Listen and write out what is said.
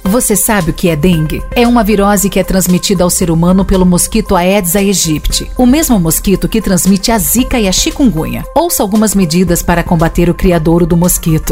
Você sabe o que é dengue? É uma virose que é transmitida ao ser humano pelo mosquito Aedes aegypti, o mesmo mosquito que transmite a zika e a chikungunya. Ouça algumas medidas para combater o criadouro do mosquito.